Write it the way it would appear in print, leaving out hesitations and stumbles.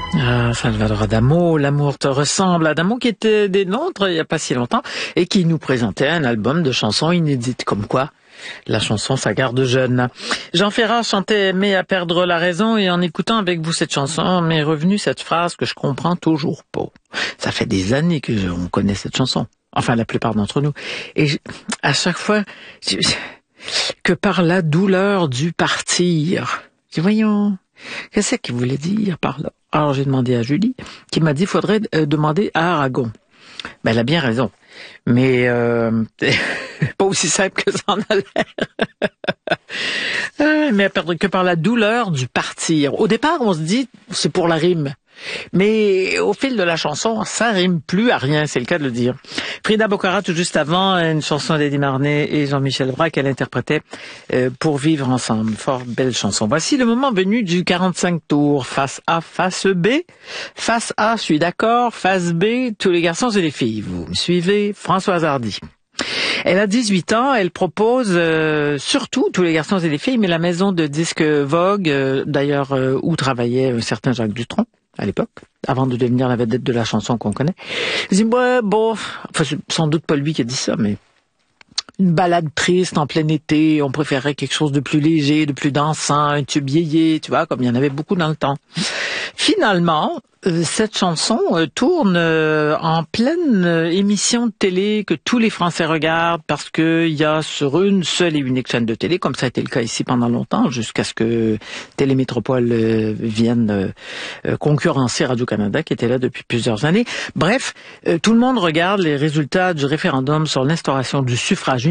Ah, Salvador Adamo, L'amour te ressemble. Adamo qui était des nôtres il n'y a pas si longtemps et qui nous présentait un album de chansons inédites. Comme quoi, la chanson, ça garde jeune. Jean Ferrat chantait « Aimer à perdre la raison » et en écoutant avec vous cette chanson, m'est revenue cette phrase que je comprends toujours pas. Ça fait des années que on connaît cette chanson. Enfin, la plupart d'entre nous. Et à chaque fois, que par la douleur du partir. Voyons, qu'est-ce qu'il voulait dire par là? Alors j'ai demandé à Julie, qui m'a dit faudrait demander à Aragon. Ben elle a bien raison, mais pas aussi simple que ça en a l'air. Mais que par la douleur du partir. Au départ, on se dit c'est pour la rime. Mais au fil de la chanson, ça rime plus à rien, c'est le cas de le dire. Frida Bocara, tout juste avant, une chanson d'Eddie Marnay et Jean-Michel Braque, qu'elle interprétait Pour vivre ensemble. Fort belle chanson. Voici le moment venu du 45 tours. Face A, face B. Face A, je suis d'accord. Face B, tous les garçons et les filles. Vous me suivez? Françoise Hardy. Elle a 18 ans, elle propose surtout tous les garçons et les filles, mais la maison de disques Vogue, d'ailleurs où travaillait un certain Jacques Dutronc à l'époque, avant de devenir la vedette de la chanson qu'on connaît. Je dis, ouais, bon, enfin, c'est sans doute pas lui qui a dit ça, mais une balade triste en plein été, on préférait quelque chose de plus léger, de plus dansant, un tube yéyé, tu vois, comme il y en avait beaucoup dans le temps. Finalement, cette chanson tourne en pleine émission de télé que tous les Français regardent parce que il y a sur une seule et unique chaîne de télé, comme ça a été le cas ici pendant longtemps, jusqu'à ce que Télémétropole vienne concurrencer Radio-Canada, qui était là depuis plusieurs années. Bref, tout le monde regarde les résultats du référendum sur l'instauration du suffrage